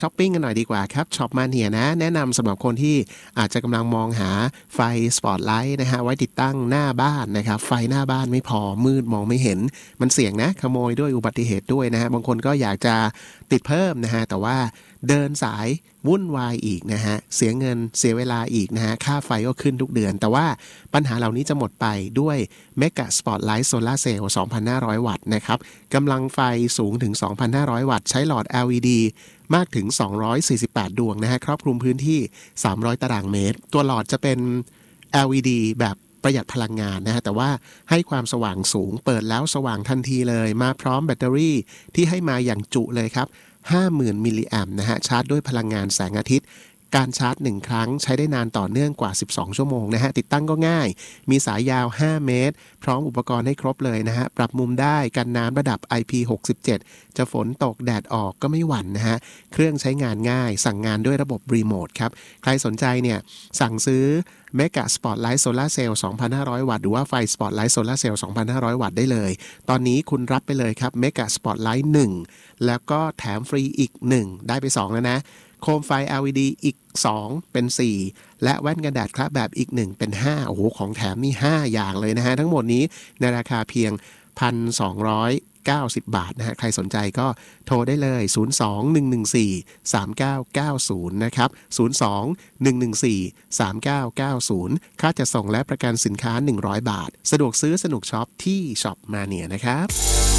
ช้อปปิ้งกันหน่อยดีกว่าครับช็อปมาเนียนะแนะนำสำหรับคนที่อาจจะกำลังมองหาไฟสปอตไลท์นะฮะไว้ติดตั้งหน้าบ้านนะครับไฟหน้าบ้านไม่พอมืดมองไม่เห็นมันเสี่ยงนะขโมยด้วยอุบัติเหตุด้วยนะฮะบางคนก็อยากจะติดเพิ่มนะฮะแต่ว่าเดินสายวุ่นวายอีกนะฮะเสียเงินเสียเวลาอีกนะฮะค่าไฟก็ขึ้นทุกเดือนแต่ว่าปัญหาเหล่านี้จะหมดไปด้วย Mega Spotlight Solar Cell 2,500 วัตต์นะครับกำลังไฟสูงถึง 2,500 วัตต์ใช้หลอด LED มากถึง248ดวงนะฮะครอบคลุมพื้นที่300ตารางเมตรตัวหลอดจะเป็น LED แบบประหยัดพลังงานนะฮะแต่ว่าให้ความสว่างสูงเปิดแล้วสว่างทันทีเลยมาพร้อมแบตเตอรี่ที่ให้มาอย่างจุเลยครับ50,000 มิลลิแอมป์นะฮะชาร์จด้วยพลังงานแสงอาทิตย์การชาร์จ1ครั้งใช้ได้นานต่อเนื่องกว่า12ชั่วโมงนะฮะติดตั้งก็ง่ายมีสายยาว5เมตรพร้อมอุปกรณ์ให้ครบเลยนะฮะปรับมุมได้กันน้ำระดับ IP67 จะฝนตกแดดออกก็ไม่หวั่นนะฮะเครื่องใช้งานง่ายสั่งงานด้วยระบบรีโมทครับใครสนใจเนี่ยสั่งซื้อMega Spotlight Solar Cell 2,500 วัตต์หรือว่าไฟ Spotlight Solar Cell 2,500 วัตต์ได้เลยตอนนี้คุณรับไปเลยครับ Mega Spotlight 1แล้วก็แถมฟรีอีก1ได้ไป2แล้วนะโคมไฟ LED อีก2เป็น4และแว่นกันแดดครับแบบอีก1เป็น5โอ้โหของแถมนี่5อย่างเลยนะฮะทั้งหมดนี้ในราคาเพียง 1,290 บาทนะฮะใครสนใจก็โทรได้เลย02-114-3990นะครับ02-114-3990ค่าจัดส่งและประกันสินค้า100บาทสะดวกซื้อสนุกช็อปที่ช็อปมาเนียนะครับ